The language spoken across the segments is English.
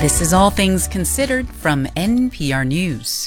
This is All Things Considered from NPR News.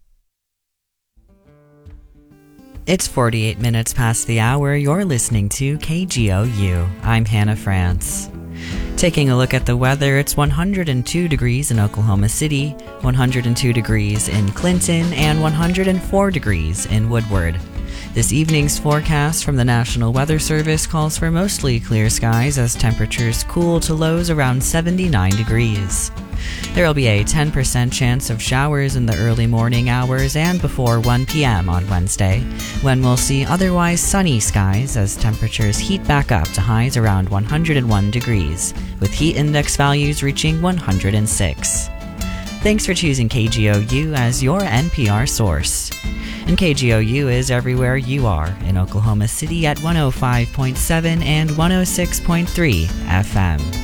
It's 48 minutes past the hour. You're listening to KGOU. I'm Hannah France. Taking a look at the weather, it's 102 degrees in Oklahoma City, 102 degrees in Clinton, and 104 degrees in Woodward. This evening's forecast from the National Weather Service calls for mostly clear skies as temperatures cool to lows around 79 degrees. There will be a 10% chance of showers in the early morning hours and before 1 p.m. on Wednesday, when we'll see otherwise sunny skies as temperatures heat back up to highs around 101 degrees, with heat index values reaching 106. Thanks for choosing KGOU as your NPR source. And KGOU is everywhere you are in Oklahoma City at 105.7 and 106.3 FM.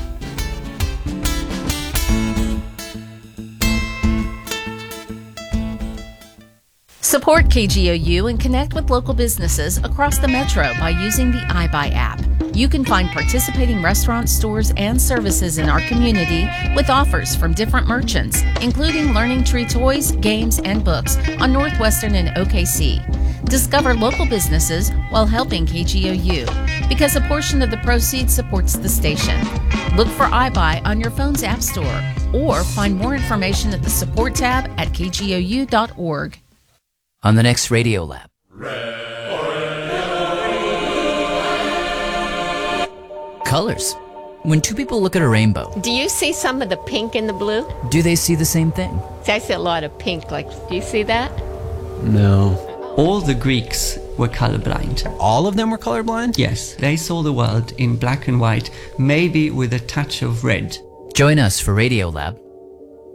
Support KGOU and connect with local businesses across the metro by using the iBuy app. You can find participating restaurants, stores, and services in our community with offers from different merchants, including Learning Tree toys, games, and books on Northwestern and OKC. Discover local businesses while helping KGOU, because a portion of the proceeds supports the station. Look for iBuy on your phone's app store, or find more information at the support tab at kgou.org. On the next Radio Lab. Colors. When two people look at a rainbow, Do you see some of the pink in the blue? do they see the same thing? See, I see a lot of pink. Like, do you see that? No. All the Greeks were colorblind. All of them were colorblind? Yes, they saw the world in black and white, maybe with a touch of red. Join us for Radio Lab